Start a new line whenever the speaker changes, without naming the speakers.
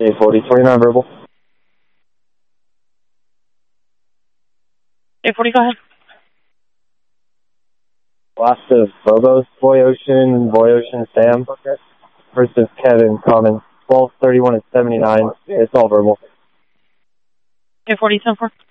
A40, 29 verbal.
A40, go ahead.
Last of Phobos, Boy Ocean, Sam versus Kevin, common 12, 31, and 79. It's all verbal.
A40, 10-4.